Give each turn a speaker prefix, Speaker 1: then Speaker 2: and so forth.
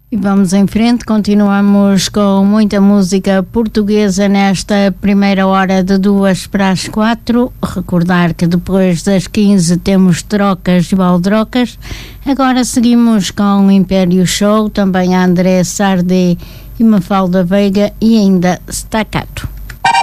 Speaker 1: E vamos em frente, continuamos com muita música portuguesa nesta primeira hora de 2 para as 4. Recordar que depois das 15 temos trocas e baldrocas. Agora seguimos com o Império Show, também a André Sardé e Mafalda Veiga e ainda Staccato.